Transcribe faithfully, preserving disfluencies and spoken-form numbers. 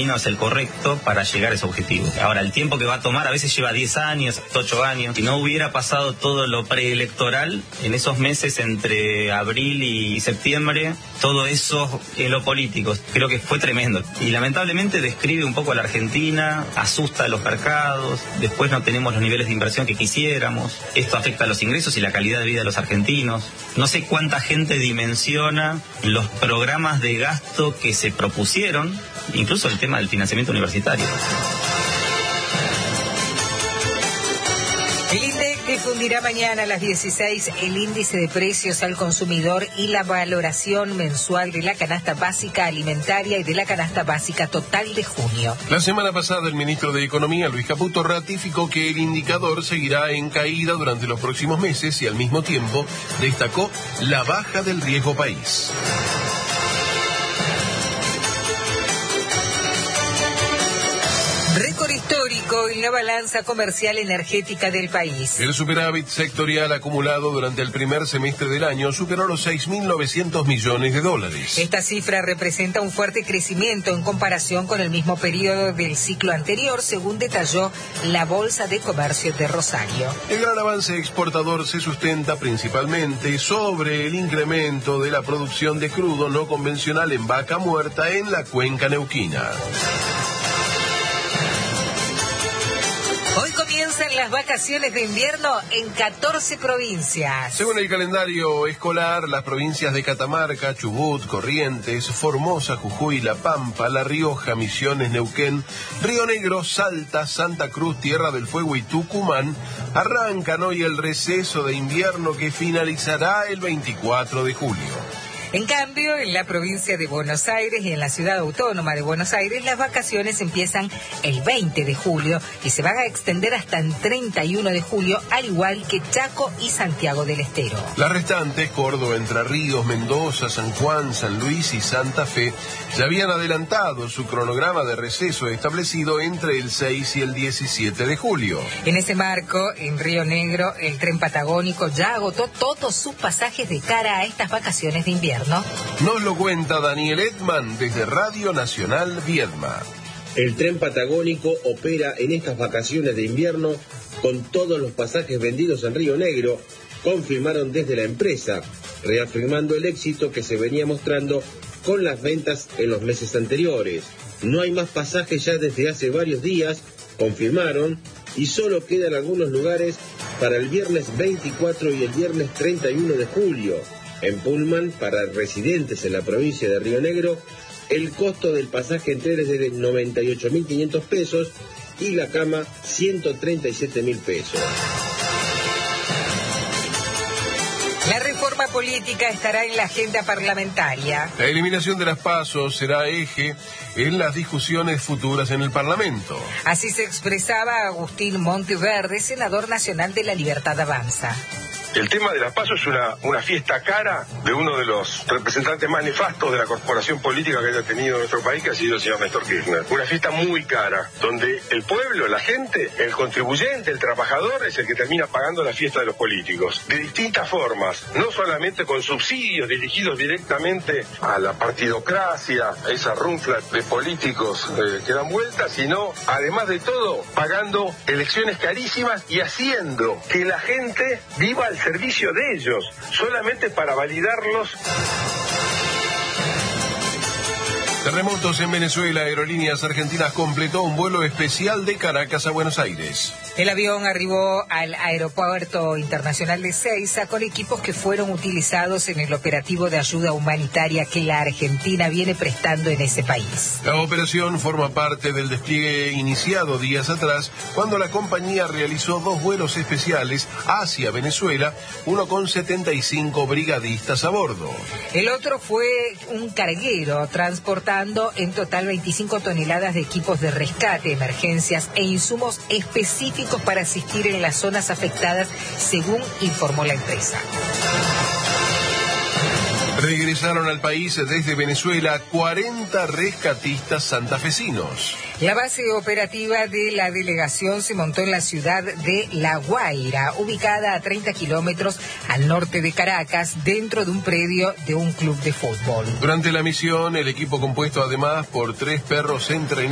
camino es el correcto para llegar a ese objetivo. Ahora, el tiempo que va a tomar a veces lleva diez años, ocho años. Si no hubiera pasado todo lo preelectoral, en esos meses entre abril y septiembre, todo eso en lo político, creo que fue tremendo. Y lamentablemente describe un poco a la Argentina, asusta a los mercados, después no tenemos los niveles de inversión que quisiéramos, esto afecta a los ingresos y la calidad de vida de los argentinos. No sé cuánta gente dimensiona los programas de gasto que se propusieron, incluso el tema del financiamiento universitario. El INDEC difundirá mañana a las dieciséis el índice de precios al consumidor y la valoración mensual de la canasta básica alimentaria y de la canasta básica total de junio. La semana pasada el ministro de Economía, Luis Caputo, ratificó que el indicador seguirá en caída durante los próximos meses y al mismo tiempo destacó la baja del riesgo país. Récord histórico en la balanza comercial energética del país. El superávit sectorial acumulado durante el primer semestre del año superó los seis mil novecientos millones de dólares. Esta cifra representa un fuerte crecimiento en comparación con el mismo periodo del ciclo anterior, según detalló la Bolsa de Comercio de Rosario. El gran avance exportador se sustenta principalmente sobre el incremento de la producción de crudo no convencional en vaca muerta en la cuenca neuquina. Hoy comienzan las vacaciones de invierno en catorce provincias. Según el calendario escolar, las provincias de Catamarca, Chubut, Corrientes, Formosa, Jujuy, La Pampa, La Rioja, Misiones, Neuquén, Río Negro, Salta, Santa Cruz, Tierra del Fuego y Tucumán arrancan hoy el receso de invierno que finalizará el veinticuatro de julio. En cambio, en la provincia de Buenos Aires y en la ciudad autónoma de Buenos Aires, las vacaciones empiezan el veinte de julio y se van a extender hasta el treinta y uno de julio, al igual que Chaco y Santiago del Estero. Las restantes, Córdoba, Entre Ríos, Mendoza, San Juan, San Luis y Santa Fe, ya habían adelantado su cronograma de receso establecido entre el seis y el diecisiete de julio. En ese marco, en Río Negro, el tren patagónico ya agotó todos sus pasajes de cara a estas vacaciones de invierno. ¿No? Nos lo cuenta Daniel Edman desde Radio Nacional Viedma. El tren patagónico opera en estas vacaciones de invierno con todos los pasajes vendidos en Río Negro, confirmaron desde la empresa, reafirmando el éxito que se venía mostrando con las ventas en los meses anteriores. No hay más pasajes ya desde hace varios días, confirmaron, y solo quedan algunos lugares para el viernes veinticuatro y el viernes treinta y uno de julio. En Pullman, para residentes en la provincia de Río Negro, el costo del pasaje entero es de noventa y ocho mil quinientos pesos y la cama ciento treinta y siete mil pesos. La reforma política estará en la agenda parlamentaria. La eliminación de las PASO será eje en las discusiones futuras en el Parlamento. Así se expresaba Agustín Monteverde, senador nacional de La Libertad Avanza. El tema de las PASO es una, una fiesta cara de uno de los representantes más nefastos de la corporación política que haya tenido nuestro país, que ha sido el señor Néstor Kirchner. Una fiesta muy cara, donde el pueblo, la gente, el contribuyente, el trabajador es el que termina pagando la fiesta de los políticos. De distintas formas, no solamente con subsidios dirigidos directamente a la partidocracia, a esa runfla de políticos eh, que dan vueltas, sino, además de todo, pagando elecciones carísimas y haciendo que la gente viva al servicio de ellos, solamente para validarlos. Terremotos en Venezuela. Aerolíneas Argentinas completó un vuelo especial de Caracas a Buenos Aires. El avión arribó al Aeropuerto Internacional de Ezeiza con equipos que fueron utilizados en el operativo de ayuda humanitaria que la Argentina viene prestando en ese país. La operación forma parte del despliegue iniciado días atrás, cuando la compañía realizó dos vuelos especiales hacia Venezuela, uno con setenta y cinco brigadistas a bordo. El otro fue un carguero transportando en total veinticinco toneladas de equipos de rescate, emergencias e insumos específicos para asistir en las zonas afectadas, según informó la empresa. Regresaron al país desde Venezuela cuarenta rescatistas santafesinos. La base operativa de la delegación se montó en la ciudad de La Guaira, ubicada a treinta kilómetros al norte de Caracas, dentro de un predio de un club de fútbol. Durante la misión, el equipo, compuesto además por tres perros entrenados,